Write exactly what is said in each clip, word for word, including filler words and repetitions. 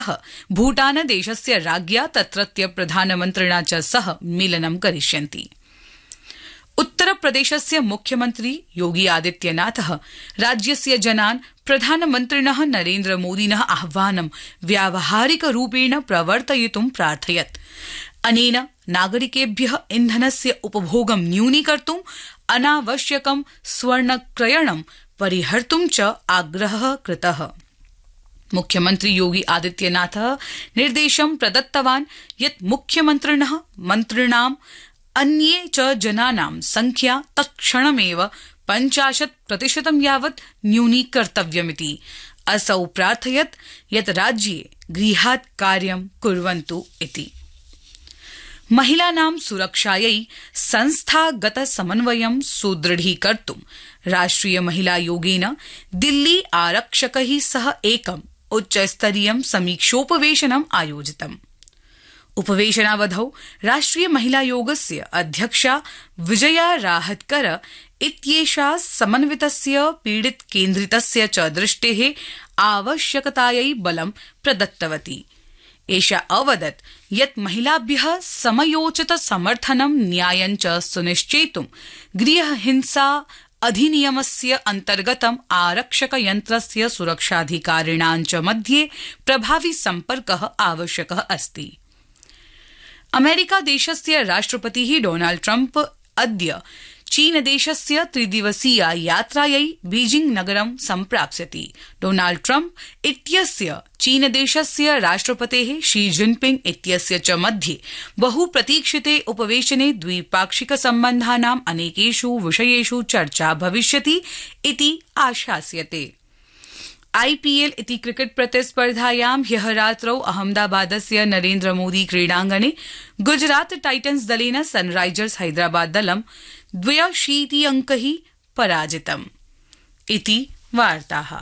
भूटानदेशस्य राज्ञा तत्रत्य प्रधानमन्त्रिणा च सह मेलनं करिष्यन्ति। उत्तरप्रदेशस्य मुख्यमन्त्री योगी आदित्यनाथः राज्यस्य जनान् प्रधानमन्त्रिणः नरेन्द्रमोदिनः आह्वानं व्यावहारिकरूपेण प्रवर्तयितुं प्रार्थयत्। अनेन नागरिकेभ्यः इन्धनस्य उपभोगं न्यूनीकर्तुं अनावश्यकं स्वर्णक्रयणं परिहर्तुं च आग्रहः कृतः। मुख्यमन्त्री योगी आदित्यनाथः निर्देशं प्रदत्तवान् यत् मुख्यमन्त्रिणः मन्त्रिणाम् अन्ये च जनानां संख्या तत्क्षणमेव पञ्चाशत् प्रतिशतं यावत् न्यूनीकर्तव्यमिति। असौ प्रार्थयत् यत् राज्ये गृहात् कार्यं कुर्वन्तु इति। महिलानां सुरक्षायै संस्थागत समन्वयं सुदृढीकर्तुं राष्ट्रिय महिलायोगेन दिल्ली आरक्षकैः सह एकम् उच्चस्तरीयं समीक्षोपवेशनम् आयोजितम्। उपवेशनावधौ राष्ट्रिय महिलायोगस्य अध्यक्षा विजया राहतकर इत्येषा समन्वितस्य पीडित केन्द्रितस्य च दृष्टेः आवश्यकतायै बलं प्रदत्तवती। एषा अवदत् यत् महिलाभ्यः समयोचित समर्थनं न्यायं च सुनिश्चेतुं गृहहिंसा अधिनियमस्य अन्तर्गतम् आरक्षकयन्त्रस्य सुरक्षाधिकारिणां च मध्ये प्रभावी सम्पर्कः आवश्यकः अस्ति। अमेरिका देशस्य राष्ट्रपतिः डोनाल्ड ट्रम्प अद्य चीनदेशस्य त्रिदिवसीया यात्रायै बीजिंग नगरं सम्प्राप्स्यति। डोनाल्ड ट्रम्प इत्यस्य चीनदेशस्य राष्ट्रपतेः शी जिनपिंग इत्यस्य च मध्ये बहुप्रतीक्षिते उपवेशने द्विपाक्षिक सम्बन्धानाम् अनेकेषु विषयेषु चर्चा भविष्यति इति आशास्यते। आईपीएल इति क्रिकेट प्रतिस्पर्धायां ह्यः रात्रौ अहमदाबादस्य नरेन्द्र मोदी क्रीडाङ्गणे गुजरात टाइटन्स दलेन सनराइजर्स हैदराबाद दलं द्व्यशीति अंकैः पराजितम् इति वार्ताः।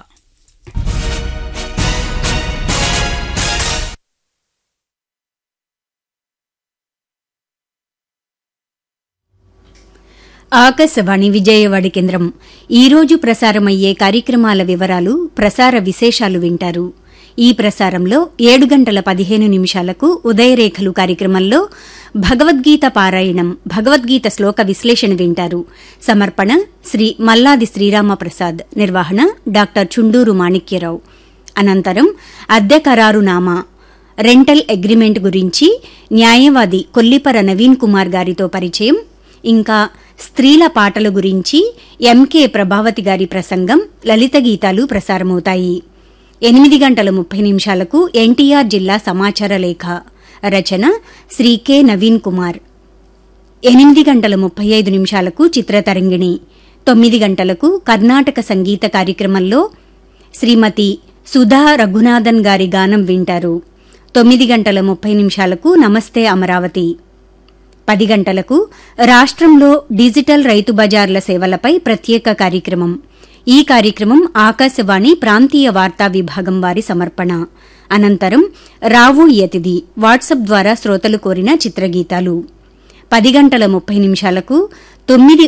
ఆకాశవాణి విజయవాడ కేంద్రం ఈరోజు ప్రసారమయ్యే కార్యక్రమాల వివరాలు, ప్రసార విశేషాలు వింటారు. ఈ ప్రసారంలో ఏడు గంటల పదిహేను నిమిషాలకు ఉదయరేఖలు కార్యక్రమంలో భగవద్గీత పారాయణం, భగవద్గీత శ్లోక విశ్లేషణ వింటారు. సమర్పణ శ్రీ మల్లాది శ్రీరామప్రసాద్, నిర్వహణ డాక్టర్ చుండూరు మాణిక్యరావు. అనంతరం అద్దె ఖరారునామా, రెంటల్ అగ్రిమెంట్ గురించి న్యాయవాది కొల్లిపర నవీన్ కుమార్ గారితో పరిచయం, ఇంకా స్త్రీల పాటల గురించి ఎంకే ప్రభావతి గారి ప్రసంగం, లలిత గీతాలు ప్రసారమవుతాయి. ఎనిమిది గంటల ముప్పై నిమిషాలకు ఎన్టీఆర్ జిల్లా సమాచార లేఖ, రచన శ్రీ కె నవీన్ కుమార్. ఎనిమిది గంటల ముప్పై ఐదు నిమిషాలకు చిత్రతరంగిణి. తొమ్మిది గంటలకు కర్ణాటక సంగీత కార్యక్రమంలో శ్రీమతి సుధా రఘునాథన్ గారి గానం వింటారు. తొమ్మిది గంటల ముప్పై నిమిషాలకు నమస్తే అమరావతి. పది గంటలకు రాష్ట్రంలో డిజిటల్ రైతు బజార్ల సేవలపై ప్రత్యేక కార్యక్రమం. ఈ కార్యక్రమం ఆకాశవాణి ప్రాంతీయ వార్తా విభాగం వారి సమర్పణ. అనంతరం రావు యతిది వాట్సాప్ ద్వారా శ్రోతలు కోరిన చిత్రగీతాలు. పది గంటల ముప్పై నిమిషాలకు తొమ్మిది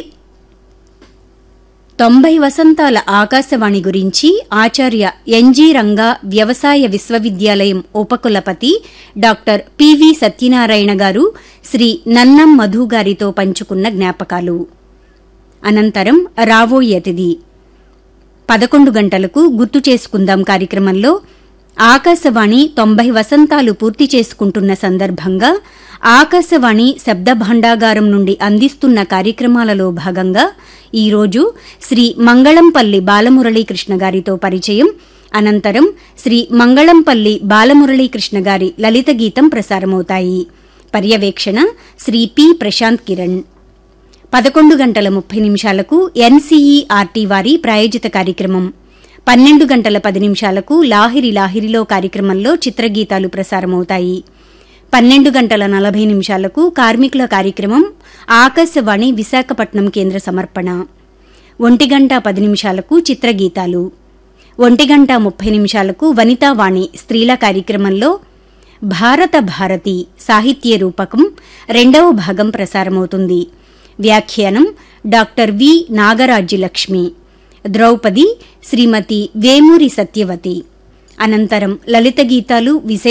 తొంభై వసంతాల ఆకాశవాణి గురించి ఆచార్య ఎన్జీ రంగా వ్యవసాయ విశ్వవిద్యాలయం ఉపకులపతి డాక్టర్ పివి సత్యనారాయణ గారు శ్రీ నన్నం మధు గారితో పంచుకున్న జ్ఞాపకాలు. అనంతరం రావోయతిది. పదకొండు గంటలకు గుర్తు చేసుకుందాం కార్యక్రమంలో ఆకాశవాణి తొంభై వసంతాలు పూర్తి చేసుకుంటున్న సందర్భంగా ఆకాశవాణి శబ్ద భాండాగారం నుండి అందిస్తున్న కార్యక్రమాలలో భాగంగా ఈరోజు శ్రీ మంగళంపల్లి బాలమురళీకృష్ణ గారితో పరిచయం, అనంతరం శ్రీ మంగళంపల్లి బాలమురళీకృష్ణ గారి లలిత గీతం ప్రసారమవుతాయి. పర్యవేక్షణ శ్రీ పి ప్రశాంత్ కిరణ్. పదకొండు గంటల ముప్పై నిమిషాలకు ఎన్సీఈఆర్టీ వారి ప్రాయోజిత కార్యక్రమం. పన్నెండు గంటల పది నిమిషాలకు లాహిరి లాహిరిలో కార్యక్రమంలో చిత్రగీతాలు ప్రసారమవుతాయి. పన్నెండు గంటల నలభై నిమిషాలకు కార్మికుల కార్యక్రమం ఆకాశవాణి విశాఖపట్నం కేంద్ర సమర్పణ. ఒంటి గంట పది నిమిషాలకు చిత్రగీతాలు. ఒంటి గంట ముప్పై నిమిషాలకు వనితావాణి స్త్రీల కార్యక్రమంలో భారత భారతి సాహిత్య రూపకం రెండవ భాగం ప్రసారమవుతుంది. వ్యాఖ్యానం డాక్టర్ వి నాగరాజ్యలక్ష్మి. ద్రౌపది శ్రీమతి వేమూరి సత్యవతి. అనంతరం లలిత గీతాలు విశేష